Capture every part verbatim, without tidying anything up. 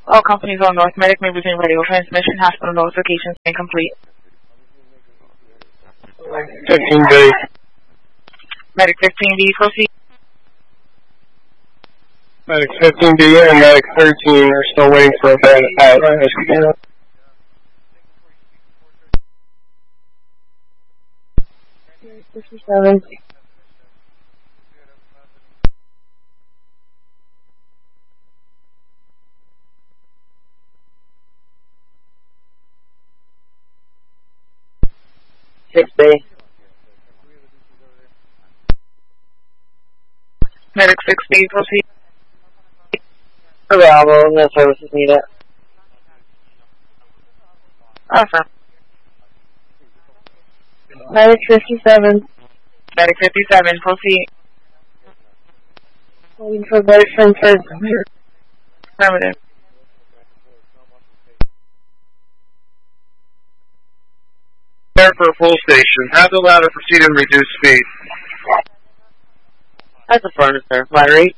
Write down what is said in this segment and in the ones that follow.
All companies on North Medic may resume radio transmission. Hospital notifications incomplete. fifteen B. Medic fifteen B, proceed. Medic fifteen B and Medic thirteen are still waiting for a bed at Escanaba. fifty-seven. six B. Medic six B, proceed. Bravo, no services needed. Awesome. Medic fifty-seven. Medic fifty-seven, proceed. Waiting for bed transfer. Affirmative. Prepare for a full station. Have the ladder proceed and reduce speed. That's affirmative, sir. Ladder eight.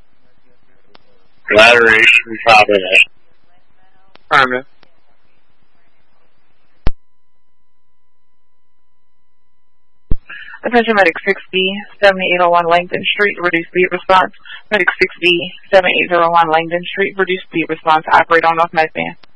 Ladder eight, copy that. Affirmative. Attention Medic six B, seventy-eight oh one Langdon Street, reduce speed response. Medic six B, seventy-eight oh one Langdon Street, reduce speed response. Operate on North Med Band.